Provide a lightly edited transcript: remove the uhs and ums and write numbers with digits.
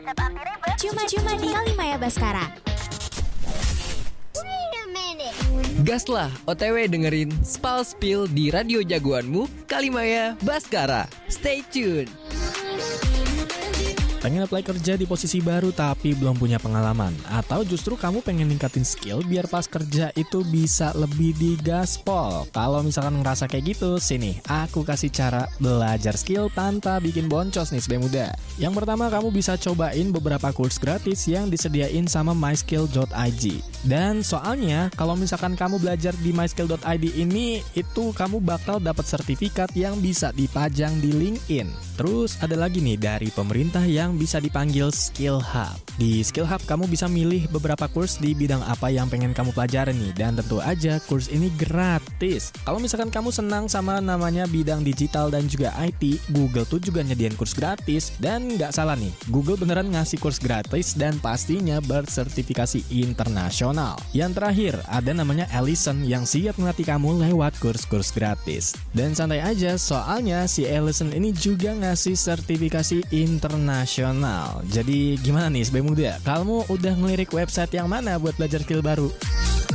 Cuma di Kalimaya Baskara. Gaslah OTW dengerin Spal Spill di radio jagoanmu Kalimaya Baskara. Stay tune. Pengen apply kerja di posisi baru tapi belum punya pengalaman? Atau justru kamu pengen ningkatin skill biar pas kerja itu bisa lebih digaspol? Kalau misalkan ngerasa kayak gitu, sini aku kasih cara belajar skill tanpa bikin boncos nih Sobat Muda. Yang pertama, kamu bisa cobain beberapa kurs gratis yang disediain sama myskill.id. Dan soalnya kalau misalkan kamu belajar di myskill.id ini, itu kamu bakal dapat sertifikat yang bisa dipajang di LinkedIn. Terus ada lagi nih dari pemerintah yang bisa dipanggil Skill Hub. Di Skill Hub kamu bisa milih beberapa kurs di bidang apa yang pengen kamu pelajari nih. Dan tentu aja kurs ini gratis. Kalau misalkan kamu senang sama namanya bidang digital dan juga IT, Google tuh juga nyediain kurs gratis. Dan nggak salah nih, Google beneran ngasih kurs gratis dan pastinya bersertifikasi internasional. Yang terakhir, ada namanya Allison yang siap melatih kamu lewat kurs-kurs gratis. Dan santai aja, soalnya si Allison ini juga ngasih sertifikasi internasional. Jadi gimana nih Sobat Muda? Kamu udah ngelirik website yang mana buat belajar skill baru?